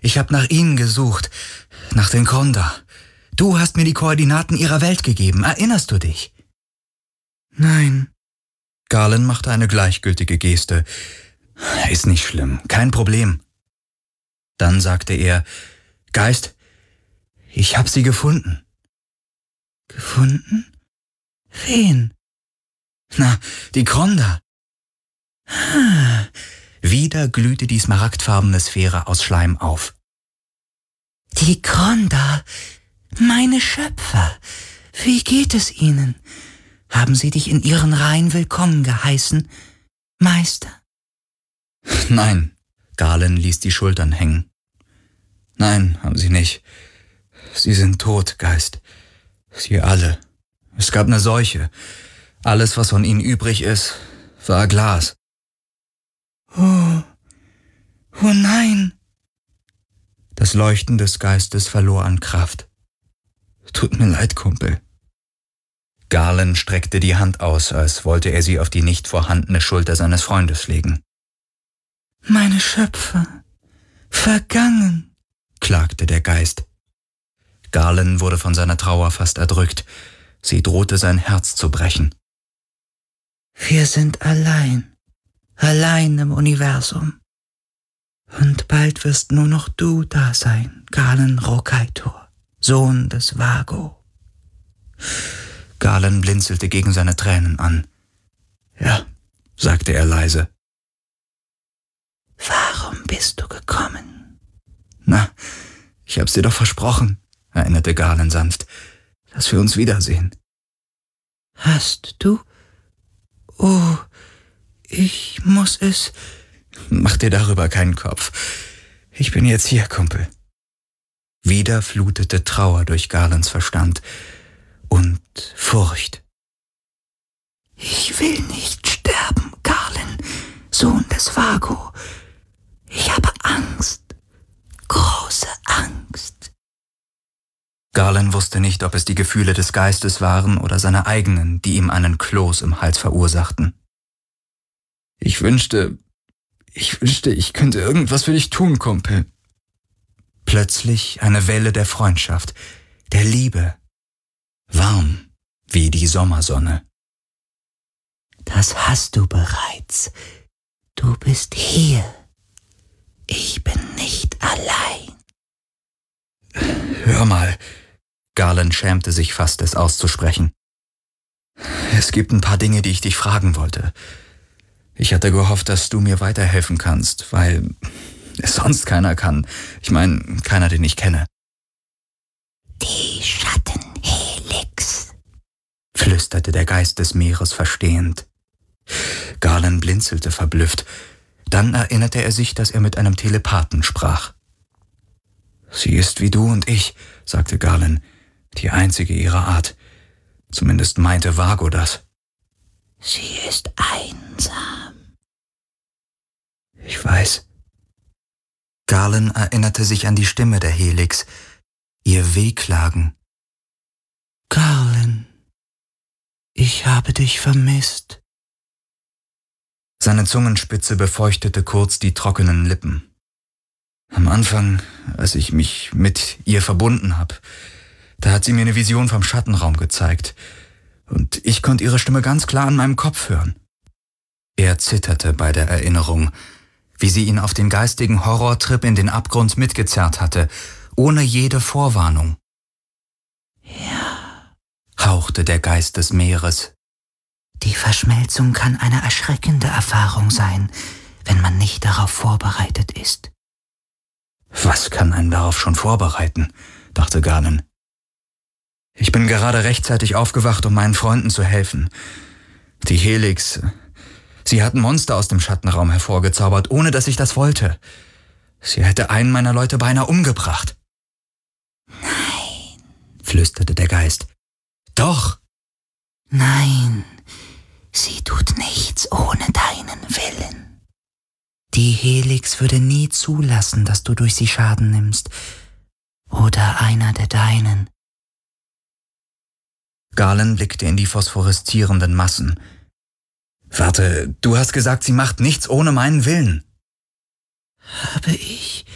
Ich habe nach ihnen gesucht, nach den Kronda. Du hast mir die Koordinaten ihrer Welt gegeben, erinnerst du dich? Nein. Galen machte eine gleichgültige Geste. Ist nicht schlimm, kein Problem. Dann sagte er, Geist, ich habe sie gefunden. Gefunden? Wen? Na, die Kronda. Wieder glühte die smaragdfarbene Sphäre aus Schleim auf. Die Kronda, meine Schöpfer, wie geht es ihnen? Haben sie dich in ihren Reihen willkommen geheißen, Meister? Nein, Galen ließ die Schultern hängen. Nein, haben sie nicht. Sie sind tot, Geist. Sie alle. Es gab eine Seuche. Alles, was von ihnen übrig ist, war Glas. Oh nein. Das Leuchten des Geistes verlor an Kraft. Tut mir leid, Kumpel. Galen streckte die Hand aus, als wollte er sie auf die nicht vorhandene Schulter seines Freundes legen. Meine Schöpfer, vergangen, klagte der Geist. Galen wurde von seiner Trauer fast erdrückt. Sie drohte sein Herz zu brechen. Wir sind allein im Universum. Und bald wirst nur noch du da sein, Galen Rokaitor, Sohn des Vago. Galen blinzelte gegen seine Tränen an. Ja, sagte er leise. Warum bist du gekommen? Na, ich hab's dir doch versprochen, erinnerte Galen sanft, dass wir uns wiedersehen. Hast du? Oh, ich muss es... Mach dir darüber keinen Kopf. Ich bin jetzt hier, Kumpel. Wieder flutete Trauer durch Galens Verstand und Furcht. Ich will nicht sterben, Galen, Sohn des Vago. Ich habe Angst, große Angst. Galen wusste nicht, ob es die Gefühle des Geistes waren oder seine eigenen, die ihm einen Kloß im Hals verursachten. Ich wünschte, ich könnte irgendwas für dich tun, Kumpel. Plötzlich eine Welle der Freundschaft, der Liebe, warm wie die Sommersonne. Das hast du bereits. Du bist hier. Ich bin nicht allein. Hör mal, Galen schämte sich fast, es auszusprechen. Es gibt ein paar Dinge, die ich dich fragen wollte. Ich hatte gehofft, dass du mir weiterhelfen kannst, weil es sonst keiner kann. Ich meine, keiner, den ich kenne. Die Schattenhelix, flüsterte der Geist des Meeres verstehend. Galen blinzelte verblüfft. Dann erinnerte er sich, dass er mit einem Telepathen sprach. Sie ist wie du und ich, sagte Galen, die einzige ihrer Art. Zumindest meinte Vago das. Sie ist einsam. Ich weiß. Galen erinnerte sich an die Stimme der Helix, ihr Wehklagen. Galen, ich habe dich vermisst. Seine Zungenspitze befeuchtete kurz die trockenen Lippen. Am Anfang, als ich mich mit ihr verbunden habe, da hat sie mir eine Vision vom Schattenraum gezeigt. Und ich konnte ihre Stimme ganz klar in meinem Kopf hören. Er zitterte bei der Erinnerung, wie sie ihn auf den geistigen Horrortrip in den Abgrund mitgezerrt hatte, ohne jede Vorwarnung. Ja, hauchte der Geist des Meeres. Die Verschmelzung kann eine erschreckende Erfahrung sein, wenn man nicht darauf vorbereitet ist. Was kann einen darauf schon vorbereiten, dachte Galen. Ich bin gerade rechtzeitig aufgewacht, um meinen Freunden zu helfen. Die Helix, sie hatten Monster aus dem Schattenraum hervorgezaubert, ohne dass ich das wollte. Sie hätte einen meiner Leute beinahe umgebracht. Nein, flüsterte der Geist. Doch. Nein, sie tut nichts ohne deinen Willen. Die Helix würde nie zulassen, dass du durch sie Schaden nimmst. Oder einer der deinen. Galen blickte in die phosphoreszierenden Massen. Warte, du hast gesagt, sie macht nichts ohne meinen Willen. Habe ich